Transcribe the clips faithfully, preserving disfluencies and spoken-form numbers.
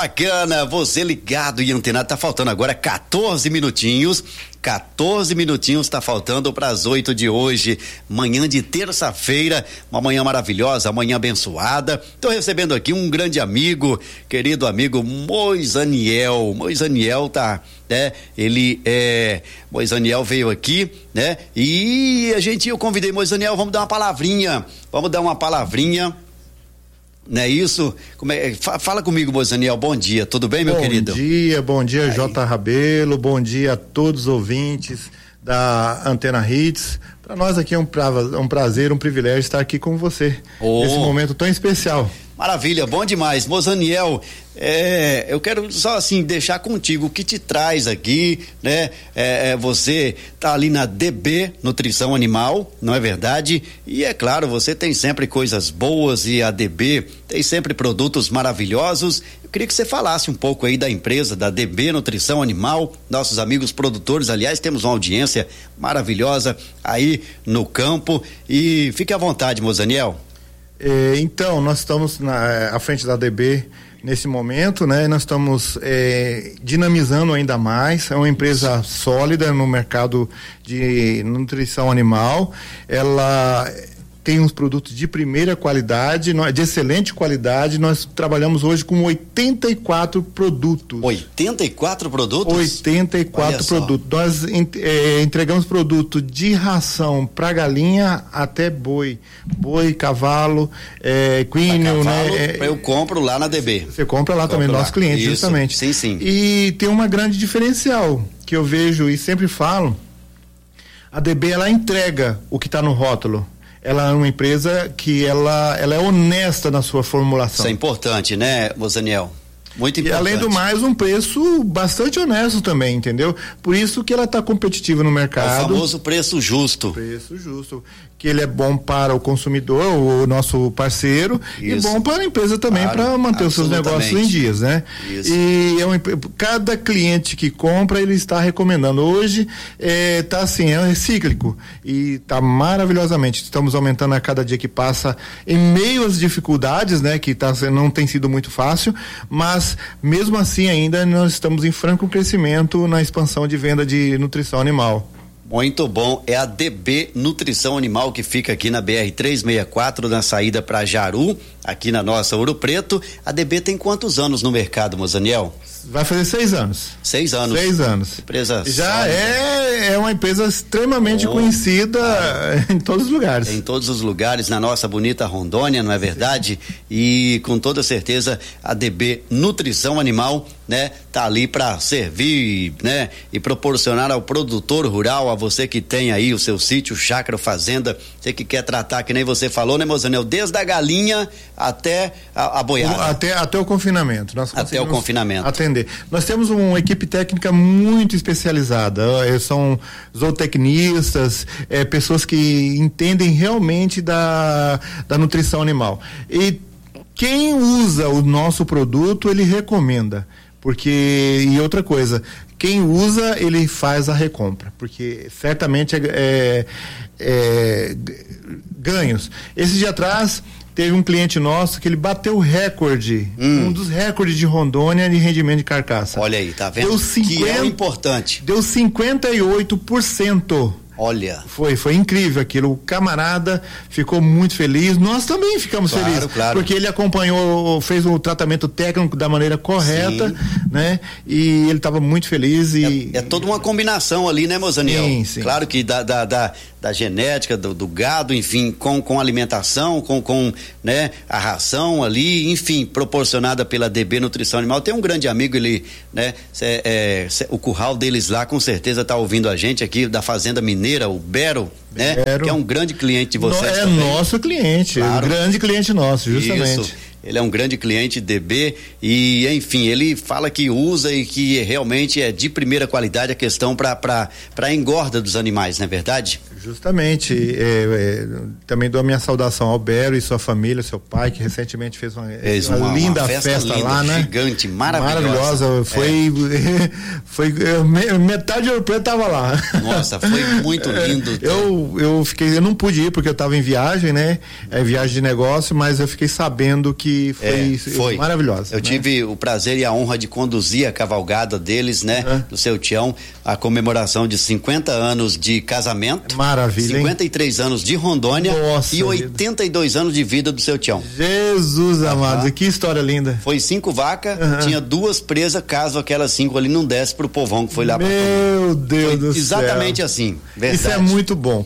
Bacana, você ligado e antenado, tá faltando agora quatorze minutinhos, quatorze minutinhos tá faltando para as oito de hoje, manhã de terça-feira, uma manhã maravilhosa, manhã abençoada. Tô recebendo aqui um grande amigo, querido amigo Moisaniel, Moisaniel tá, né, ele é, Moisaniel veio aqui, né, e a gente, eu convidei Moisaniel, vamos dar uma palavrinha, vamos dar uma palavrinha. Não é isso? Como é, fala comigo, Moisaniel, bom dia, tudo bem, meu bom querido? Bom dia, bom dia, Aí. J. Rabelo, bom dia a todos os ouvintes da Antena Hits. Para nós aqui é um, pra, um prazer, um privilégio estar aqui com você, oh. nesse momento tão especial. Maravilha, bom demais. Moisaniel, é, eu quero só assim deixar contigo o que te traz aqui, né? É, você tá ali na D B Nutrição Animal, não é verdade? E é claro, você tem sempre coisas boas e a D B tem sempre produtos maravilhosos. Eu queria que você falasse um pouco aí da empresa, da D B Nutrição Animal, nossos amigos produtores, aliás, temos uma audiência maravilhosa aí no campo e fique à vontade, Moisaniel. É, então, nós estamos na, à frente da D B nesse momento, né? Nós estamos é, dinamizando ainda mais. É uma empresa sólida no mercado de nutrição animal. Ela tem uns produtos de primeira qualidade, de excelente qualidade. Nós trabalhamos hoje com oitenta e quatro produtos. oitenta e quatro produtos? oitenta e quatro produtos. Nós é, entregamos produto de ração para galinha até boi. Boi, cavalo, é, equino, né? Eu compro lá na D B. Você compra lá compro também, lá. Nosso cliente, Isso. justamente. Sim, sim. E tem uma grande diferencial que eu vejo e sempre falo. A D B, ela entrega o que está no rótulo. Ela é uma empresa que ela, ela é honesta na sua formulação. Isso é importante, né, Moisaniel? Muito importante. E além do mais, um preço bastante honesto também, entendeu? Por isso que ela está competitiva no mercado. É o famoso preço justo. Preço justo. Que ele é bom para o consumidor, o nosso parceiro, Isso. e bom para a empresa também, claro, para manter os seus negócios em dias, né? Isso. E é um, cada cliente que compra, ele está recomendando. Hoje está é, assim, é cíclico e está maravilhosamente. Estamos aumentando a cada dia que passa, em meio às dificuldades, né? Que tá, não tem sido muito fácil, mas mesmo assim ainda nós estamos em franco crescimento na expansão de venda de nutrição animal. Muito bom, é a D B Nutrição Animal que fica aqui na B R trezentos e sessenta e quatro, na saída para Jaru, aqui na nossa Ouro Preto. A D B tem quantos anos no mercado, Moisaniel? Vai fazer seis anos. Seis anos. Seis anos. Empresa Já é, é uma empresa extremamente oh, conhecida ah, em todos os lugares. Em todos os lugares, na nossa bonita Rondônia, não é verdade? E com toda certeza a D B Nutrição Animal, né, tá ali para servir, né, e proporcionar ao produtor rural, a você que tem aí o seu sítio, chácara, fazenda, você que quer tratar, que nem você falou, né, Moisaniel, desde a galinha até a, a boiada. Até, até o confinamento. Nós até o confinamento. Atender. Nós temos uma equipe técnica muito especializada, são zootecnistas, é, pessoas que entendem realmente da, da nutrição animal. E quem usa o nosso produto, ele recomenda. Porque, e outra coisa, quem usa, ele faz a recompra, porque certamente é, é, é ganhos. Esse dia atrás, teve um cliente nosso que ele bateu o recorde, hum. um dos recordes de Rondônia de rendimento de carcaça. Olha aí, tá vendo? Deu cinquenta, que é importante. Deu cinquenta e oito por cento. Olha. Foi, foi incrível aquilo. O camarada ficou muito feliz. Nós também ficamos claro, felizes. Claro. Porque ele acompanhou, fez o tratamento técnico da maneira correta, sim. né? E ele estava muito feliz. E... É, é toda uma combinação ali, né, Moisaniel? Sim, sim. Claro que da, da, da, da genética, do, do gado, enfim, com, com alimentação, com, com né, a ração ali, enfim, proporcionada pela D B Nutrição Animal. Tem um grande amigo, ele, né, cê, é, cê, o curral deles lá, com certeza tá ouvindo a gente aqui, da Fazenda Mineira, o Bero, né? Bero. Que é um grande cliente de vocês. No, é também. Nosso cliente, claro. grande cliente nosso, justamente. Isso. Ele é um grande cliente D B e, enfim, ele fala que usa e que realmente é de primeira qualidade a questão para para para engorda dos animais, não é verdade? Justamente, é, é, também dou a minha saudação ao Bero e sua família, seu pai, que recentemente fez uma, fez uma, uma linda uma festa, festa linda, lá, né? Gigante, maravilhosa. Maravilhosa, foi, é. foi metade europeu estava lá. Nossa, foi muito lindo. Eu, eu fiquei, eu não pude ir porque eu estava em viagem, né? É viagem de negócio, mas eu fiquei sabendo que que foi, é, foi. maravilhosa. Eu né? tive o prazer e a honra de conduzir a cavalgada deles, né? Uhum. Do seu Tião, a comemoração de cinquenta anos de casamento. Maravilha, cinquenta e três hein? Anos de Rondônia. Nossa, e oitenta e dois vida. Anos de vida do seu Tião. Jesus amado, uhum. que história linda. Foi cinco vacas, uhum. tinha duas presas, caso aquelas cinco ali não desse pro povão que foi lá. Meu Deus foi do exatamente céu. Exatamente assim, verdade. Isso é muito bom.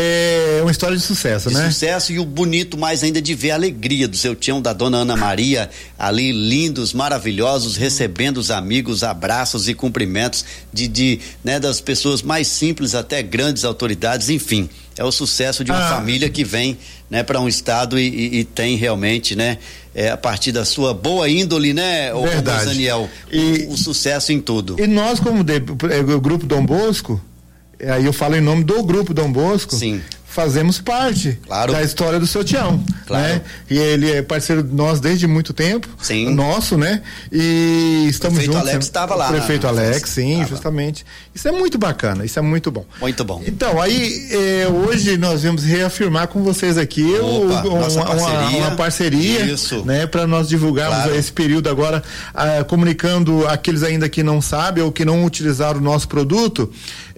É uma história de sucesso, de né? Sucesso, e o bonito mais ainda de ver a alegria do seu Tião, da dona Ana Maria, ali lindos, maravilhosos, recebendo os amigos, abraços e cumprimentos de, de né, das pessoas mais simples até grandes autoridades, enfim. É o sucesso de uma ah. família que vem, né, para um estado e, e, e tem realmente, né, é, a partir da sua boa índole, né, o Daniel, e, o, o sucesso em tudo. E nós, como de, o Grupo Dom Bosco, aí eu falo em nome do Grupo Dom Bosco. Sim. Fazemos parte claro. da história do seu Tião, claro. né? E ele é parceiro de nós desde muito tempo, sim. nosso, né? E estamos juntos. O prefeito juntos. Alex estava lá. O prefeito na, Alex, na sim, tava. Justamente. Isso é muito bacana, isso é muito bom. Muito bom. Então, aí é, hoje nós vamos reafirmar com vocês aqui Opa, o, nossa uma, parceria. uma parceria, isso. né? Para nós divulgarmos claro. Esse período agora, ah, comunicando aqueles ainda que não sabem ou que não utilizaram o nosso produto.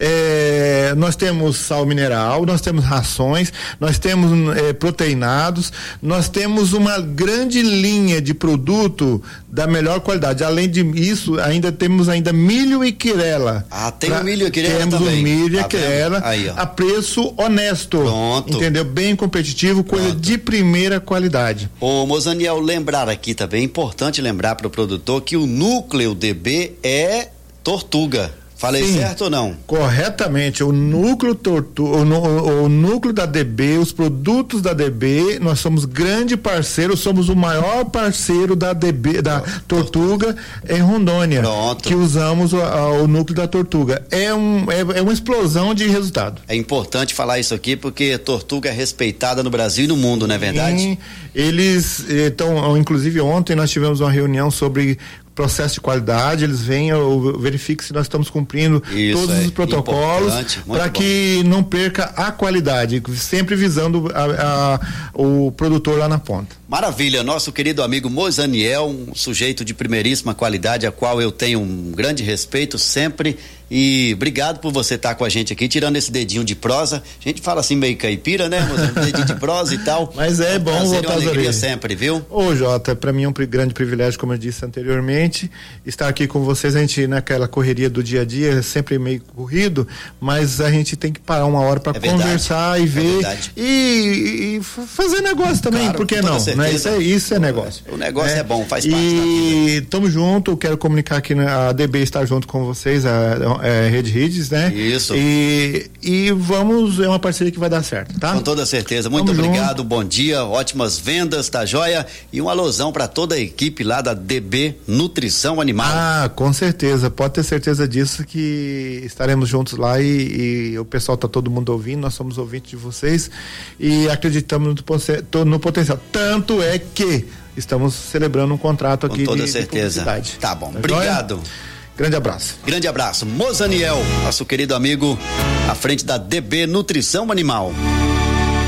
É, nós temos sal mineral, nós temos rações, nós temos é, proteinados, nós temos uma grande linha de produto da melhor qualidade. Além disso, ainda temos ainda milho e quirela. Ah, tem pra, o milho e quirela temos também. Temos o milho e tá quirela Aí, a preço honesto. Pronto. Entendeu? Bem competitivo, coisa Pronto. De primeira qualidade. Ô, Mozaniel, lembrar aqui também, é importante lembrar para o produtor que o núcleo D B é Tortuga. Falei Sim, certo ou não? Corretamente. O núcleo tortu, o, o, o núcleo da D B, os produtos da D B, nós somos grande parceiro, somos o maior parceiro da D B, da Tortuga em Rondônia. Pronto. Que usamos o, a, o núcleo da Tortuga. É, um, é, é uma explosão de resultado. É importante falar isso aqui porque Tortuga é respeitada no Brasil e no mundo, não é verdade? Sim, eles, então, inclusive ontem nós tivemos uma reunião sobre processo de qualidade, eles venham, verifiquem se nós estamos cumprindo Isso, todos é os protocolos para que não perca a qualidade, sempre visando a, a, o produtor lá na ponta. Maravilha, nosso querido amigo Mozaniel, um sujeito de primeiríssima qualidade, a qual eu tenho um grande respeito sempre, e obrigado por você estar com a gente aqui, tirando esse dedinho de prosa. A gente fala assim meio caipira, né? Um dedinho de prosa e tal. Mas é, é bom voltar às orelhas sempre, viu? Ô Jota, para mim é um grande privilégio, como eu disse anteriormente, estar aqui com vocês. A gente naquela correria do dia a dia é sempre meio corrido, mas a gente tem que parar uma hora para é conversar e ver é e, e fazer negócio também, claro, por que não? Né? Isso, é, isso é negócio. O negócio é, é bom, faz e parte da vida. E tamo junto, quero comunicar que a D B está junto com vocês, a, a Rede Rides, né? Isso. E, e vamos, é uma parceria que vai dar certo, tá? Com toda certeza. Muito Tamo obrigado, junto. Bom dia, ótimas vendas, tá joia? E um alusão para toda a equipe lá da D B Nutrição Animal. Ah, com certeza, pode ter certeza disso, que estaremos juntos lá e, e o pessoal tá todo mundo ouvindo, nós somos ouvintes de vocês e acreditamos no, no potencial. Tanto é que estamos celebrando um contrato aqui. Com toda de, certeza. De tá bom, tá obrigado. Joia? Grande abraço. Grande abraço. Mozaniel, nosso querido amigo, à frente da D B Nutrição Animal.